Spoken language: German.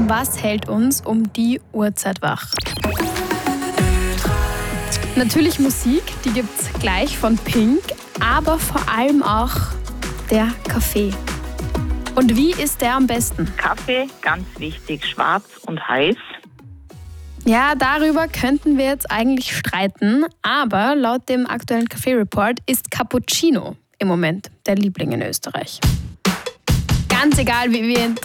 was hält uns um die Uhrzeit wach? Natürlich Musik, die gibt's gleich von Pink, aber vor allem auch der Kaffee. Und wie ist der am besten? Kaffee, ganz wichtig, schwarz und heiß. Ja, darüber könnten wir jetzt eigentlich streiten, aber laut dem aktuellen Kaffee-Report ist Cappuccino im Moment der Liebling in Österreich. Ganz egal, wie wir ihn